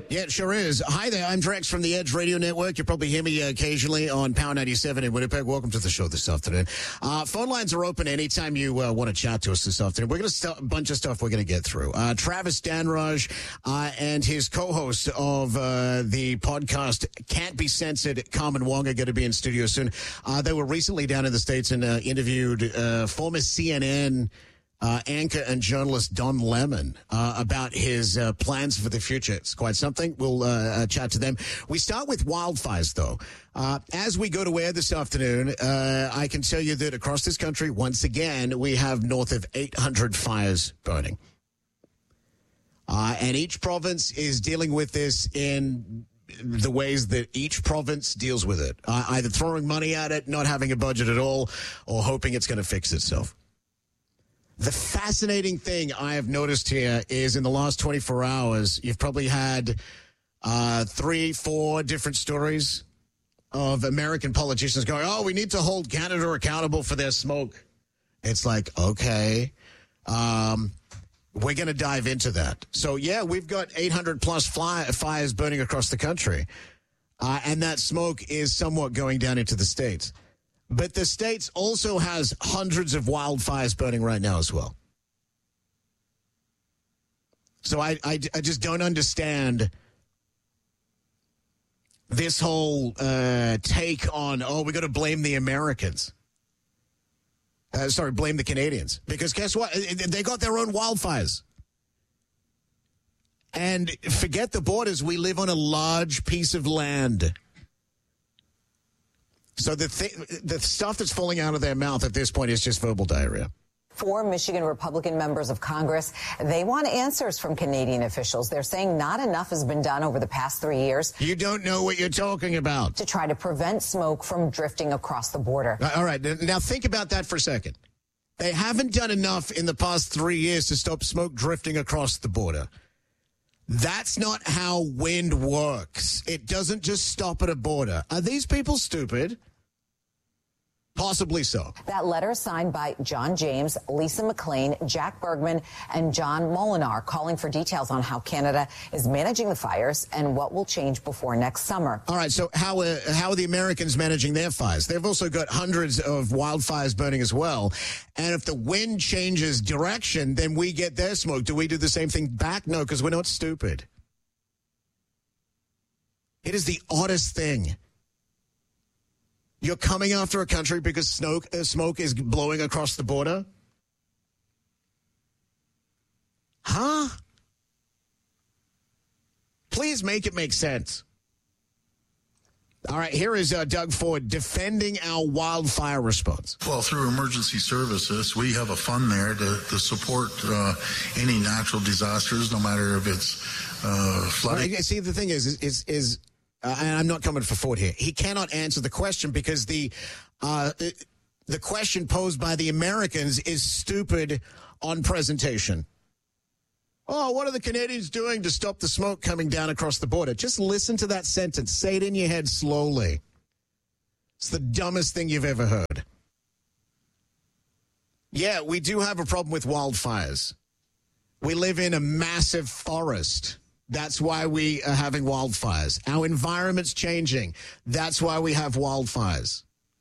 Yeah, it sure is. Hi there, I'm Drex from the Edge Radio Network. You probably hear me occasionally on Power 97 in Winnipeg. Welcome to the show this afternoon. Phone lines are open anytime you want to chat to us this afternoon. We're going to a bunch of stuff we're going to get through. Travis Danraj and his co-host of the podcast Can't Be Censored, Carmen Wong, are going to be in studio soon. They were recently down in the States and interviewed former CNN anchor and journalist Don Lemon about his plans for the future. It's quite something. We'll chat to them. We start with wildfires, though. As we go to air this afternoon, I can tell you that across this country, once again, we have north of 800 fires burning. And each province is dealing with this in the ways that each province deals with it. Either throwing money at it, not having a budget at all, or hoping it's going to fix itself. The fascinating thing I have noticed here is in the last 24 hours, you've probably had 3-4 different stories of American politicians going, oh, we need to hold Canada accountable for their smoke. It's like, okay, we're going to dive into that. So, yeah, we've got 800 plus fires burning across the country. And that smoke is somewhat going down into the States. But the States also has hundreds of wildfires burning right now as well. So I just don't understand this whole take on, we got to blame the Americans. Blame the Canadians. Because guess what? They got their own wildfires. And forget the borders. We live on a large piece of land. So the stuff that's falling out of their mouth at this point is just verbal diarrhea. 4 Michigan Republican members of Congress, they want answers from Canadian officials. They're saying not enough has been done over the past 3 years. You don't know what you're talking about. To try to prevent smoke from drifting across the border. All right. Now think about that for a second. They haven't done enough in the past 3 years to stop smoke drifting across the border. That's not how wind works. It doesn't just stop at a border. Are these people stupid? Possibly so. That letter signed by John James, Lisa McLean, Jack Bergman, and John Molinar, calling for details on how Canada is managing the fires and what will change before next summer. All right, so how are the Americans managing their fires? They've also got hundreds of wildfires burning as well. And if the wind changes direction, then we get their smoke. Do we do the same thing back? No, because we're not stupid. It is the oddest thing. You're coming after a country because smoke is blowing across the border? Huh? Please make it make sense. All right, here is Doug Ford defending our wildfire response. Well, through emergency services, we have a fund there to support any natural disasters, no matter if it's flooding. Right, see, the thing is and I'm not coming for Ford here. He cannot answer the question because the question posed by the Americans is stupid on presentation. Oh, what are the Canadians doing to stop the smoke coming down across the border? Just listen to that sentence. Say it in your head slowly. It's the dumbest thing you've ever heard. Yeah, we do have a problem with wildfires. We live in a massive forest. That's why we are having wildfires. Our environment's changing. That's why we have wildfires.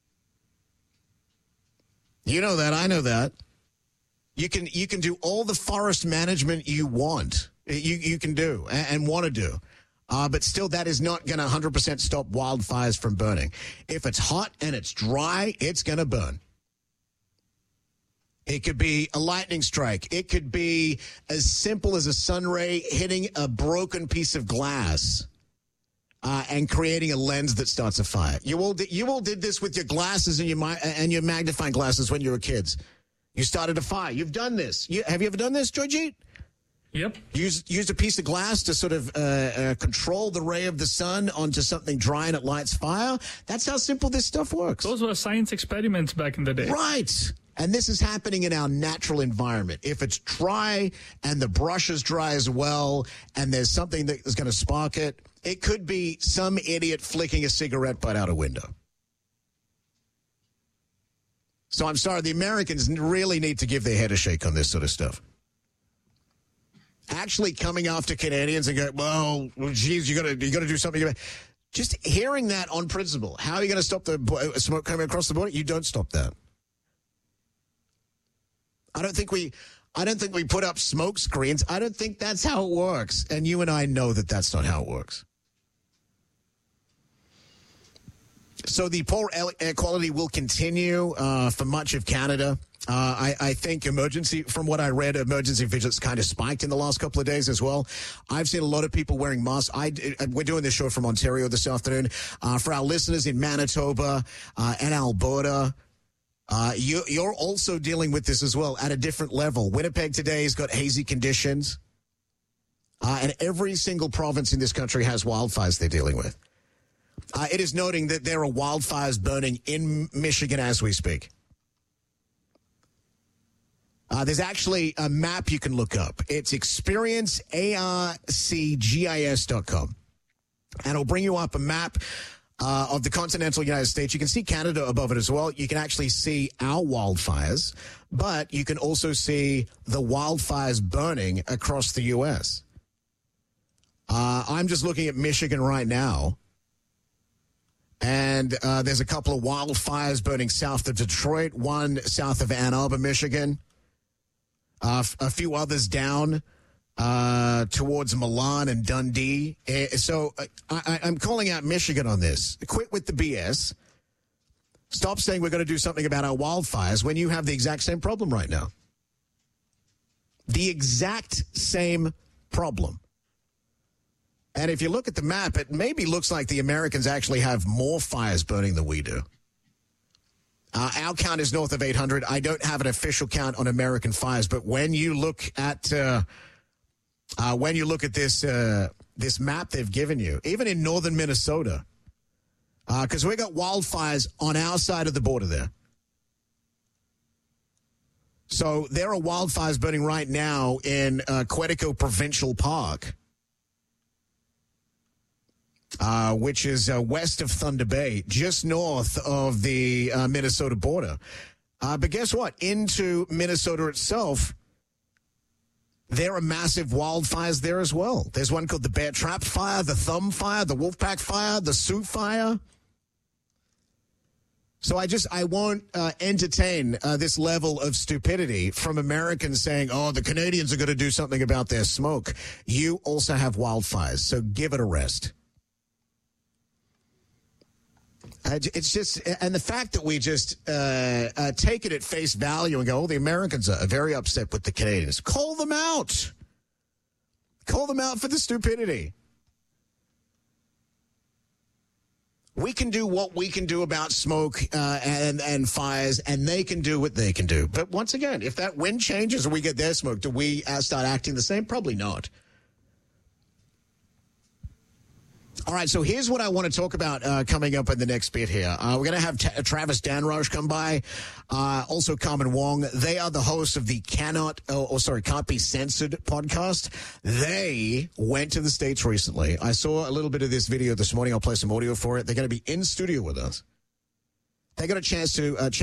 You know that. I know that. You can do all the forest management you want. You can do and want to do. But still, that is not going to 100% stop wildfires from burning. If it's hot and it's dry, it's going to burn. It could be a lightning strike. It could be as simple as a sun ray hitting a broken piece of glass and creating a lens that starts a fire. You all did this with your glasses and your magnifying glasses when you were kids. You started a fire. You've done this. Have you ever done this, Georgette? Yep. Used a piece of glass to sort of control the ray of the sun onto something dry and it lights fire. That's how simple this stuff works. Those were science experiments back in the day. Right. And this is happening in our natural environment. If it's dry and the brush is dry as well, and there's something that is going to spark it, it could be some idiot flicking a cigarette butt out a window. So I'm sorry, the Americans really need to give their head a shake on this sort of stuff. actually coming after Canadians and go, well, geez, you got to do something. Just hearing that on principle. How are you going to stop the smoke coming across the border? You don't stop that. I don't think we put up smoke screens. I don't think that's how it works. And you and I know that that's not how it works. So the poor air quality will continue for much of Canada. I think from what I read, emergency vigilance kind of spiked in the last couple of days as well. I've seen a lot of people wearing masks. We're doing this show from Ontario this afternoon. For our listeners in Manitoba and Alberta, you're also dealing with this as well at a different level. Winnipeg today has got hazy conditions. And every single province in this country has wildfires they're dealing with. It is noting that there are wildfires burning in Michigan as we speak. There's actually a map you can look up. It's experiencearcgis.com. And it'll bring you up a map of the continental United States. You can see Canada above it as well. You can actually see our wildfires, but you can also see the wildfires burning across the U.S. I'm just looking at Michigan right now. And there's a couple of wildfires burning south of Detroit, one south of Ann Arbor, Michigan. A few others down towards Milan and Dundee. So I'm calling out Michigan on this. Quit with the BS. Stop saying we're going to do something about our wildfires when you have the exact same problem right now. The exact same problem. And if you look at the map, it maybe looks like the Americans actually have more fires burning than we do. Our count is north of 800. I don't have an official count on American fires, but when you look at this map they've given you, even in northern Minnesota, because we got wildfires on our side of the border there. So there are wildfires burning right now in Quetico Provincial Park, which is west of Thunder Bay, just north of the Minnesota border. But guess what? Into Minnesota itself, there are massive wildfires there as well. There's one called the Bear Trap Fire, the Thumb Fire, the Wolfpack Fire, the Sioux Fire. So I won't entertain this level of stupidity from Americans saying, oh, the Canadians are going to do something about their smoke. You also have wildfires, so give it a rest. It's just, and the fact that we just take it at face value and go, oh, the Americans are very upset with the Canadians. Call them out. Call them out for the stupidity. We can do what we can do about smoke and fires, and they can do what they can do. But once again, if that wind changes and we get their smoke, do we start acting the same? Probably not. All right, so here's what I want to talk about coming up in the next bit here. We're going to have Travis Danraj come by, also Carmen Wong. They are the hosts of the Can't Be Censored podcast. They went to the States recently. I saw a little bit of this video this morning. I'll play some audio for it. They're going to be in studio with us. They got a chance to chat